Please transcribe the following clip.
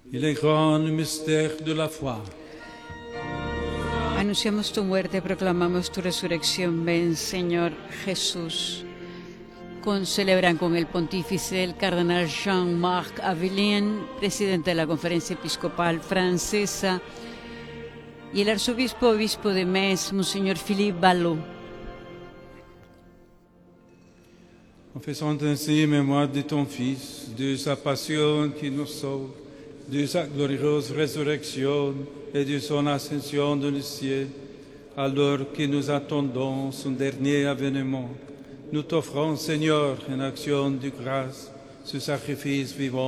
Et les grands mystères de la foi. Anunciamos tu muerte, proclamamos tu resurrección. Ven, Señor Jesús. Celebran con el pontífice el cardenal Jean-Marc Avelin, presidente de la Conferencia Episcopal Francesa, y el obispo de Metz, Monseñor Philippe Ballot. En faisant ainsi mémoire de ton Fils, de sa passion qui nous sauve, de sa glorieuse résurrection et de son ascension dans le ciel, alors que nous attendons son dernier avènement, nous t'offrons, Seigneur, en action de grâce, ce sacrifice vivant